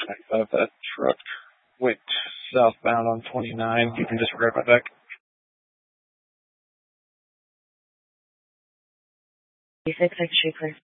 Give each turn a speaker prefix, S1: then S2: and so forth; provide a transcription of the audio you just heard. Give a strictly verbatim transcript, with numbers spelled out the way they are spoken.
S1: twenty-five. That truck went southbound on twenty-nine. You can just grab my back.
S2: Six, I can shoot, please.